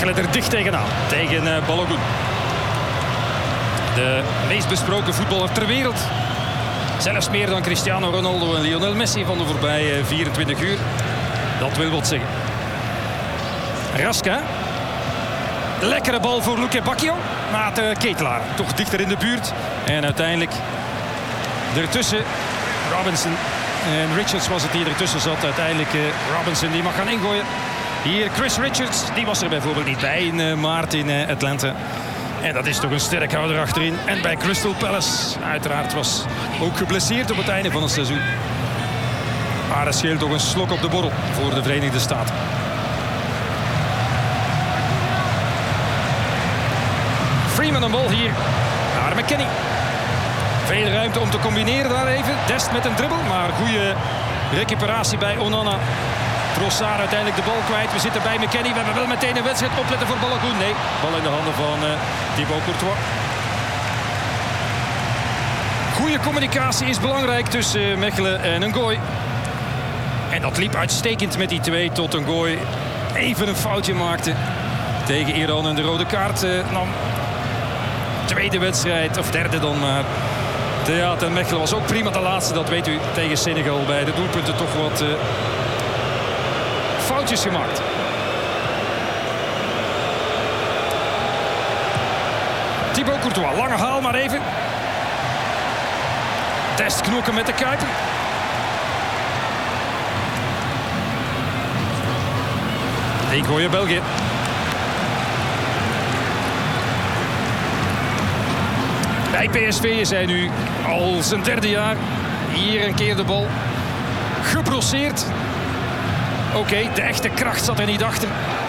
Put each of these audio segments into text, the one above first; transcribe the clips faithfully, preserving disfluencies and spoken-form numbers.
Mechelen er dicht tegenaan. Tegen uh, Balogun. De meest besproken voetballer ter wereld. Zelfs meer dan Cristiano Ronaldo en Lionel Messi van de voorbije vierentwintig uur. Dat wil wat zeggen. Raska. Lekkere bal voor Luque Bacchio. Maar de Ketelaar toch dichter in de buurt. En uiteindelijk ertussen Robinson en Richards was het die ertussen zat. Uiteindelijk uh, Robinson die mag gaan ingooien. Hier Chris Richards, die was er bijvoorbeeld niet bij in uh, maart in uh, Atlanta. En dat is toch een sterkhouder achterin. En bij Crystal Palace uiteraard was ook geblesseerd op het einde van het seizoen. Maar dat scheelt toch een slok op de borrel voor de Verenigde Staten. Freeman een bal hier naar McKennie. Veel ruimte om te combineren daar even. Dest met een dribbel, maar goede recuperatie bij Onana. Trossard uiteindelijk de bal kwijt. We zitten bij McKennie. We hebben wel meteen een wedstrijd. Opletten voor Balogun. Nee, bal in de handen van uh, Thibaut Courtois. Goede communicatie is belangrijk tussen Mechelen en Ngoy. En dat liep uitstekend met die twee tot Ngoy even een foutje maakte tegen Iran en de rode kaart uh, nam. Tweede wedstrijd, of derde dan maar. Ja, ten Mechelen was ook prima de laatste. Dat weet u, tegen Senegal bij de doelpunten toch wat uh, foutjes gemaakt. Thibaut Courtois, lange haal maar even. Test knokken met de kuiten. Ik hoor je België. Bij P S V is hij nu al zijn derde jaar. Hier een keer de bal gebrosseerd. Oké, okay, de echte kracht zat er niet achter.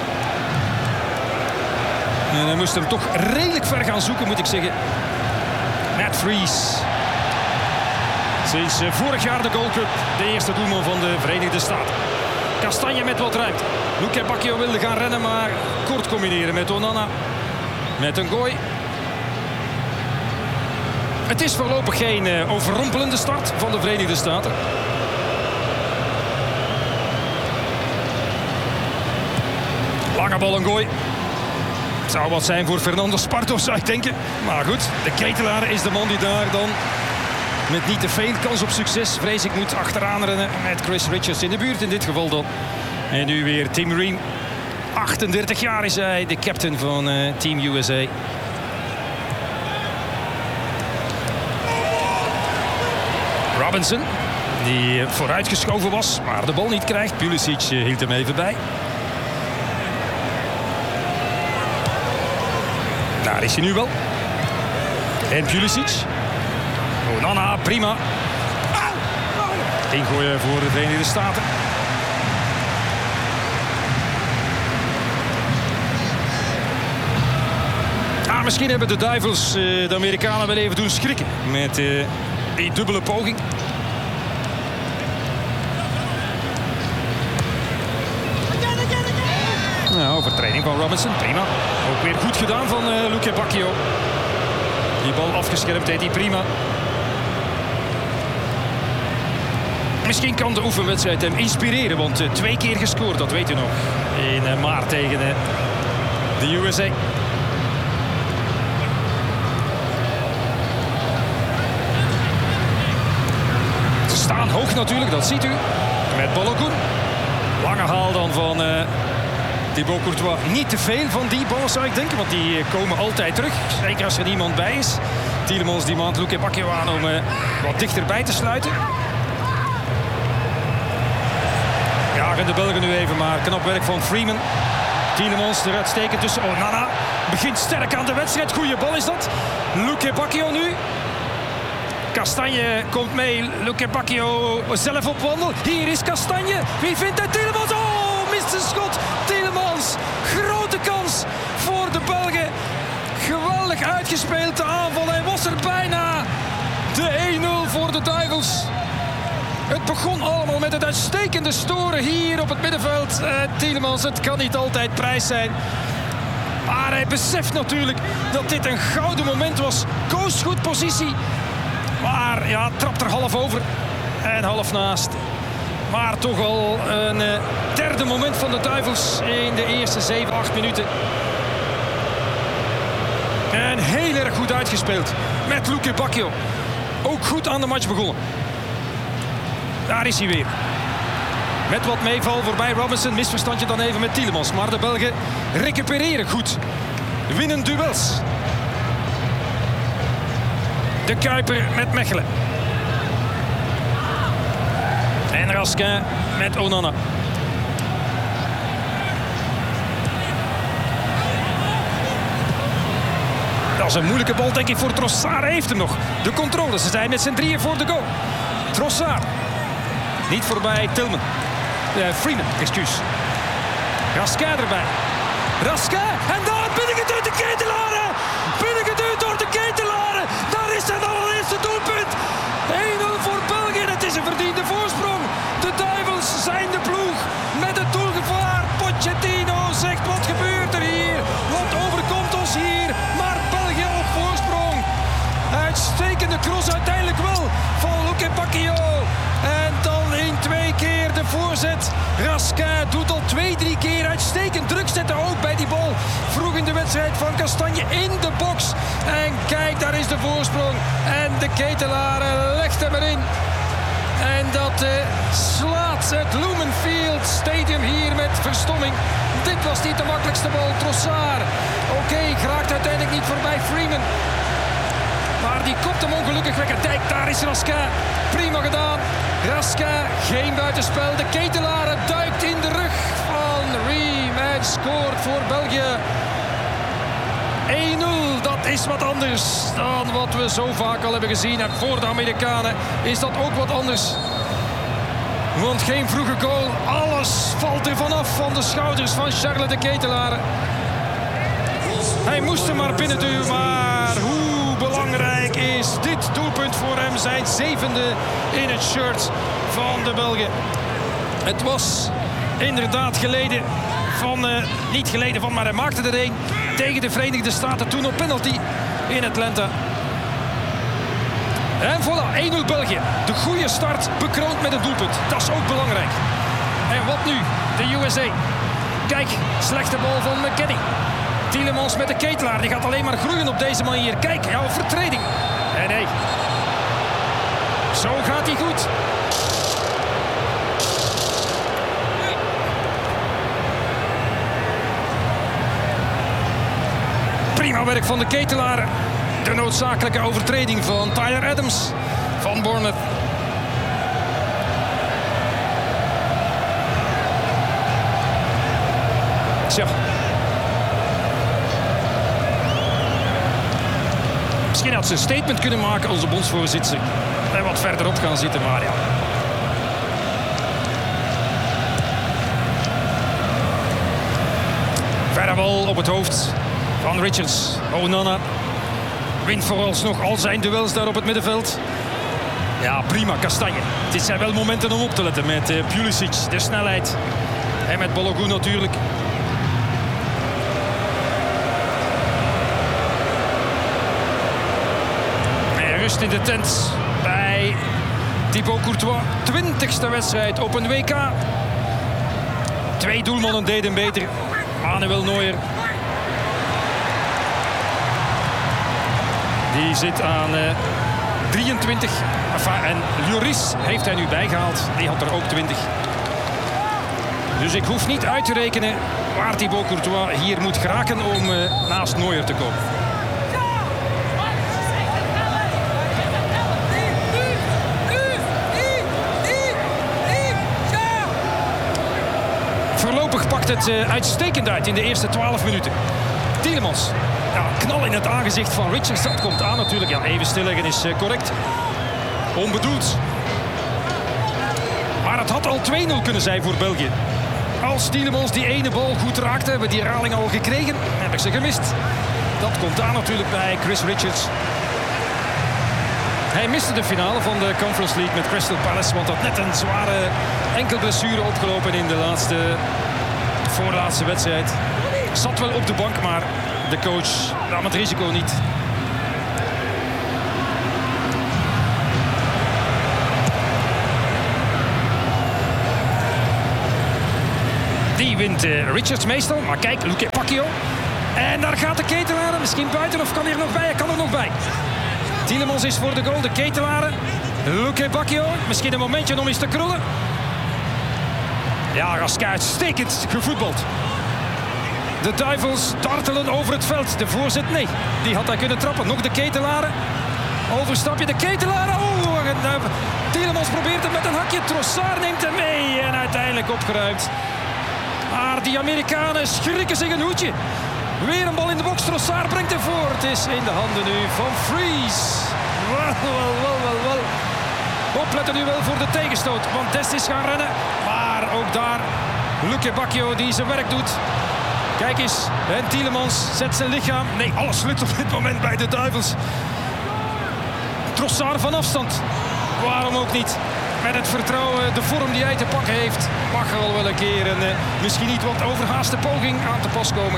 En hij moest hem toch redelijk ver gaan zoeken, moet ik zeggen. Matt Fries. Sinds vorig jaar de Gold Cup. De eerste doelman van de Verenigde Staten. Kastanje met wat ruimte. Luque Bacchio wilde gaan rennen, maar kort combineren met Onana. Met een gooi. Het is voorlopig geen uh, overrompelende start van de Verenigde Staten. Lange bal een gooi. Het zou wat zijn voor Fernando Esparto, zou ik denken. Maar goed, de Ketelaar is de man die daar dan met niet te veel kans op succes, vrees ik, moet achteraan rennen. Met Chris Richards in de buurt in dit geval dan. En nu weer Tim Ream. achtendertig jaar is hij, de captain van uh, Team U S A. Robinson, die vooruitgeschoven was, maar de bal niet krijgt. Pulisic hield hem even bij. Daar is hij nu wel. En Pulisic. Onana, prima. Ingooien voor de Verenigde Staten. Ah, misschien hebben de Duivels de Amerikanen wel even doen schrikken met uh, die dubbele poging. Nou, overtreding van Robinson, prima. Ook weer goed gedaan van uh, Luque Bacchio. Die bal afgeschermd deed hij prima. Misschien kan de oefenwedstrijd hem inspireren, want uh, twee keer gescoord, dat weet u nog. In uh, maart tegen uh, de U S A. Ze staan hoog natuurlijk, dat ziet u. Met Balogun. Lange haal dan van uh, Thibaut Courtois. Niet te veel van die bal, zou ik denken, want die uh, komen altijd terug. Zeker als er niemand bij is. Tielemans die maand Luque Bacchio aan om uh, wat dichterbij te sluiten. Jagen de Belgen nu even, maar knap werk van Freeman. Tielemans eruit steken tussen Onana. Begint sterk aan de wedstrijd. Goeie bal is dat. Luque Bacchio nu. Kastanje komt mee. Luque Bacchio zelf op wandel. Hier is Kastanje. Wie vindt hij? Tielemans. Oh, mist zijn schot. Tielemans. Grote kans voor de Belgen. Geweldig uitgespeeld. De aanval. Hij was er bijna. De één nul voor de Duivels. Het begon allemaal met het uitstekende storen hier op het middenveld. Uh, Tielemans, het kan niet altijd prijs zijn. Maar hij beseft natuurlijk dat dit een gouden moment was. Koos goed positie. Maar ja, trapt er half over. En half naast. Maar toch al een uh, derde moment van de Duivels in de eerste zeven, acht minuten. En heel erg goed uitgespeeld met Luque Bacchio. Ook goed aan de match begonnen. Daar is hij weer. Met wat meeval voorbij Robinson. Misverstandje dan even met Tielemans. Maar de Belgen recupereren goed. Winnen duels. De Kuiper met Mechelen. En Raskin met Onana. Dat is een moeilijke bal, denk ik, voor Trossard. Hij heeft hem nog. De controle. Ze zijn met z'n drieën voor de goal. Trossard. Niet voorbij Tillman. Uh, Freeman, excuus. Raskin erbij. Raskin. En daar binnengeduwd de Ketelaren. Binnengeduwd door de Ketelaren. Daar is het allereerste doelpunt. één nul voor België. Het is een verdiende voorsprong. De Duivels zijn de ploeg met het doelgevaar. Pochettino zegt: wat gebeurt er hier? Wat overkomt ons hier? Maar België op voorsprong. Uitstekende cross uiteindelijk wel van Luque Bacchio. En dan in twee keer de voorzet. Raskin doet al twee, drie keer uitstekend druk zetten ook bij die bal. Vroeg in de wedstrijd van Kastanje in de box. En kijk, daar is de voorsprong. En de Ketelaren legt hem erin. En dat uh, slaat het Lumenfield Stadium hier met verstomming. Dit was niet de makkelijkste bal. Trossard. Oké, okay, geraakt uiteindelijk niet voorbij Freeman. Maar die kopt hem ongelukkig weg. Dijk, daar is Raskin. Prima gedaan. Raskin, geen buitenspel. De Ketelaren duikt in de rug van Ream en scoort voor België. één nul, dat is wat anders dan wat we zo vaak al hebben gezien. En voor de Amerikanen is dat ook wat anders. Want geen vroege goal. Alles valt er vanaf van de schouders van Charles de Ketelaren. Hij moest hem maar binnen duwen, maar hoe belangrijk is dit doelpunt voor hem? Zijn zevende in het shirt van de Belgen. Het was inderdaad geleden van, uh, niet geleden van, maar hij maakte er een tegen de Verenigde Staten toen op penalty in Atlanta. En voilà, één nul België. De goede start bekroond met een doelpunt. Dat is ook belangrijk. En wat nu? De U S A. Kijk, slechte bal van McKennie. Tielemans met de Ketelaar. Die gaat alleen maar groeien op deze manier. Kijk, ja, vertreding. En nee. Zo gaat hij goed. Prima werk van de Ketelaar. De noodzakelijke overtreding van Tyler Adams van Bournemouth. Tja. Misschien had ze een statement kunnen maken, onze bondsvoorzitter. En wat verderop gaan zitten, maar ja. Verre bal op het hoofd van Richards. Onana wint vooralsnog al zijn duels daar op het middenveld. Ja, prima, Kastanje. Dit zijn wel momenten om op te letten met uh, Pulisic, de snelheid. En met Balogun natuurlijk. En rust in de tent bij Thibaut Courtois. Twintigste wedstrijd op een W K. Twee doelmannen deden beter. Manuel Neuer. Die zit aan uh, drieëntwintig. Enfin, en Lloris heeft hij nu bijgehaald. Die had er ook twintig. Dus ik hoef niet uit te rekenen waar Thibaut Courtois hier moet geraken om uh, naast Neuer te komen. Voorlopig pakt het uh, uitstekend uit in de eerste twaalf minuten. Tielemans. Ja, knal in het aangezicht van Richards. Dat komt aan natuurlijk. Ja, even stilleggen is uh, correct. Onbedoeld. Maar het had al twee nul kunnen zijn voor België. Als Tielemans die ene bal goed raakte, hebben we die herhaling al gekregen. Heb ik ze gemist. Dat komt aan natuurlijk bij Chris Richards. Hij miste de finale van de Conference League met Crystal Palace. Want had net een zware enkel blessure opgelopen in de laatste, voorlaatste wedstrijd. Zat wel op de bank, maar de coach nam het risico niet. Die wint uh, Richards meestal. Maar kijk, Luque Bacchio. En daar gaat de Ketelaere. Misschien buiten of kan hij er nog bij? Hij kan er nog bij. Tielemans is voor de goal. De Ketelaere. Luque Bacchio. Misschien een momentje om eens te krullen. Ja, Raskin uitstekend gevoetbald. De Duivels dartelen over het veld. De voorzet, nee. Die had hij kunnen trappen. Nog de Ketelaere. Overstapje, de Ketelaere. Oh, en, uh, Tielemans probeert het met een hakje. Trossard neemt hem mee. En uiteindelijk opgeruimd. Maar die Amerikanen schrikken zich een hoedje. Weer een bal in de box. Trossard brengt hem voor. Het is in de handen nu van Fries. Wel, wel, wel, wel, wel. Opletten nu wel voor de tegenstoot. Want Dest is gaan rennen. Maar ook daar Luque Bacchio die zijn werk doet. Kijk eens. En Tielemans zet zijn lichaam. Nee, alles lukt op dit moment bij de Duivels. Trossard van afstand. Waarom ook niet? Met het vertrouwen, de vorm die hij te pakken heeft, mag er al wel een keer een uh, misschien niet wat overhaaste poging aan te pas komen.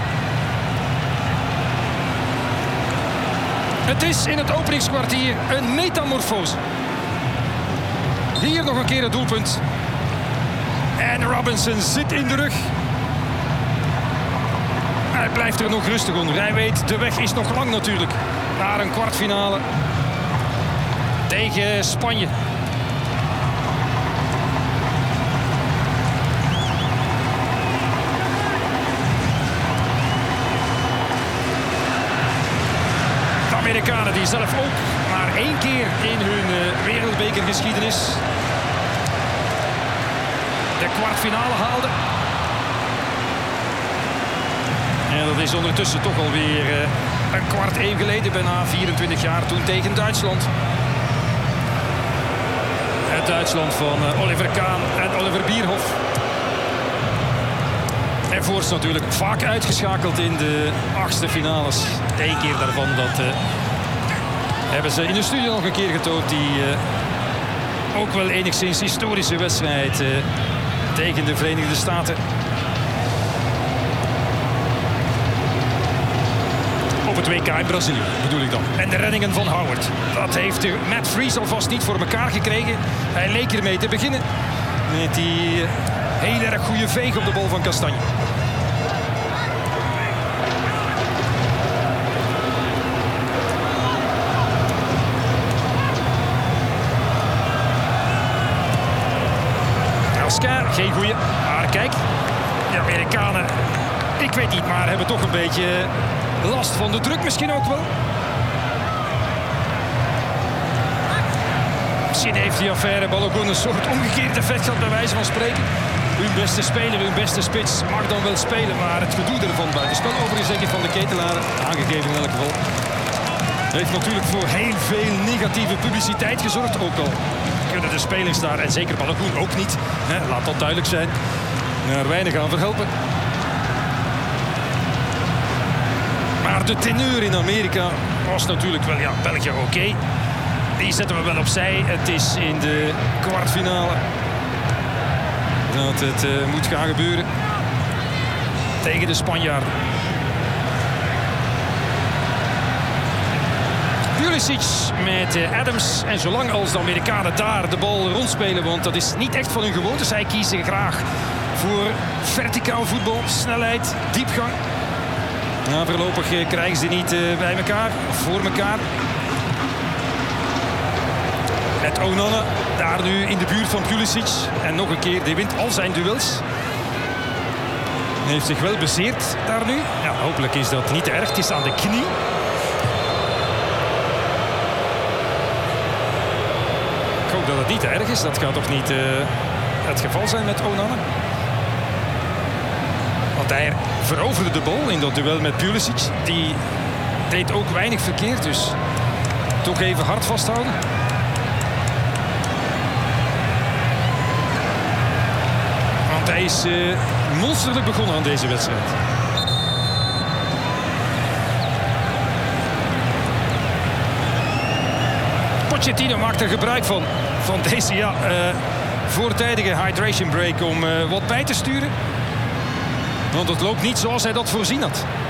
Het is in het openingskwartier een metamorfose. Hier nog een keer het doelpunt. En Robinson zit in de rug. Hij blijft er nog rustig onder. Hij weet, de weg is nog lang natuurlijk. Naar een kwartfinale tegen Spanje. De Amerikanen die zelf ook maar één keer in hun uh, wereldbekergeschiedenis de kwartfinale haalden. En dat is ondertussen toch alweer uh, een kwart eeuw geleden, bijna vierentwintig jaar, toen tegen Duitsland. Het Duitsland van uh, Oliver Kahn en Oliver Bierhoff. En voorts natuurlijk vaak uitgeschakeld in de achtste finales. Eén keer daarvan, dat uh, hebben ze in de studio nog een keer getoond. Die uh, ook wel enigszins historische wedstrijd uh, tegen de Verenigde Staten. Op het W K in Brazilië bedoel ik dan. En de reddingen van Howard. Dat heeft Matt Fries alvast niet voor elkaar gekregen. Hij leek ermee te beginnen. Met die heel erg goede veeg op de bal van Kastanje. Raskin, geen goeie. Maar kijk, de Amerikanen, ik weet niet, maar hebben toch een beetje last van de druk misschien ook wel. Misschien heeft die affaire Balogun een soort omgekeerd effect gehad, bij wijze van spreken. Hun beste speler, hun beste spits mag dan wel spelen, maar het gedoe ervan buitenspel overigens denk ik van de Ketelaere, aangegeven in elk geval, heeft natuurlijk voor heel veel negatieve publiciteit gezorgd. Ook al kunnen de spelers daar, en zeker Balogun ook niet, hè, laat dat duidelijk zijn, er weinig aan verhelpen. Maar de teneur in Amerika was natuurlijk wel, ja, België oké. Okay. Die zetten we wel opzij. Het is in de kwartfinale dat het uh, moet gaan gebeuren tegen de Spanjaarden. Pulisic met uh, Adams. En zolang als de Amerikanen daar de bal rondspelen, want dat is niet echt van hun gewoonte. Zij kiezen graag voor verticaal voetbal, snelheid, diepgang. Nou, voorlopig uh, krijgen ze niet uh, bij elkaar, voor elkaar. Met Onana daar nu in de buurt van Pulisic. En nog een keer, die wint al zijn duels. Hij heeft zich wel bezeerd daar nu. Ja, hopelijk is dat niet te erg. Het is aan de knie. Ik hoop dat het niet te erg is. Dat gaat toch niet uh, het geval zijn met Onana. Want hij veroverde de bal in dat duel met Pulisic. Die deed ook weinig verkeerd, dus toch even hard vasthouden. Want hij is uh, monsterlijk begonnen aan deze wedstrijd. Pochettino maakt er gebruik van, van deze ja, uh, voortijdige hydration break om uh, wat bij te sturen. Want het loopt niet zoals hij dat voorzien had.